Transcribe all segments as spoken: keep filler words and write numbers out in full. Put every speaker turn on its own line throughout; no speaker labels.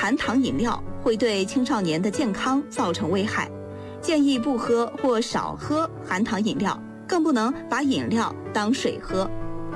含糖饮料会对青少年的健康造成危害，建议不喝或少喝含糖饮料，更不能把饮料当水喝。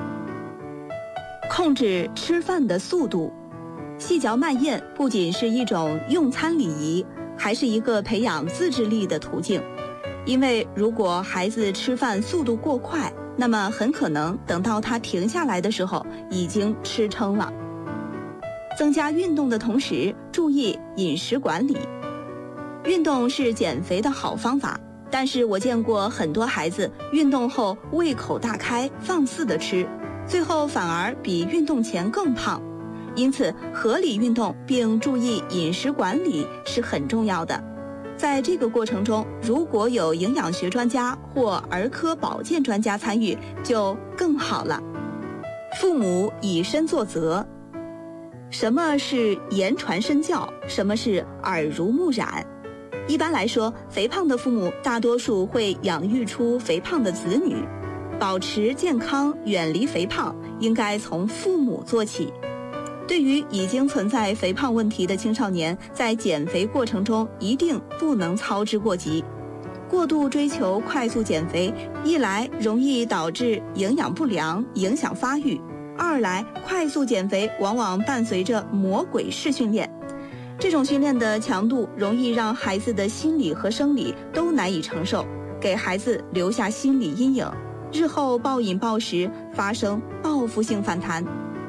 控制吃饭的速度，细嚼慢咽不仅是一种用餐礼仪，还是一个培养自制力的途径。因为如果孩子吃饭速度过快，那么很可能等到他停下来的时候已经吃撑了。增加运动的同时，注意饮食管理。运动是减肥的好方法，但是我见过很多孩子运动后胃口大开，放肆地吃，最后反而比运动前更胖。因此，合理运动并注意饮食管理是很重要的。在这个过程中，如果有营养学专家或儿科保健专家参与，就更好了。父母以身作则。什么是言传身教？什么是耳濡目染？一般来说，肥胖的父母大多数会养育出肥胖的子女。保持健康，远离肥胖，应该从父母做起。对于已经存在肥胖问题的青少年，在减肥过程中一定不能操之过急。过度追求快速减肥，一来容易导致营养不良，影响发育；二来快速减肥往往伴随着魔鬼式训练，这种训练的强度容易让孩子的心理和生理都难以承受，给孩子留下心理阴影，日后暴饮暴食，发生报复性反弹。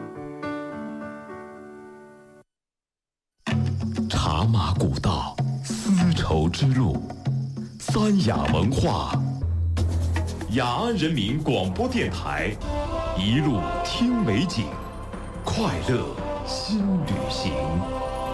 茶马古道，丝绸之路，三雅文化，雅安人民广播电台，一路听美景，快乐新旅行。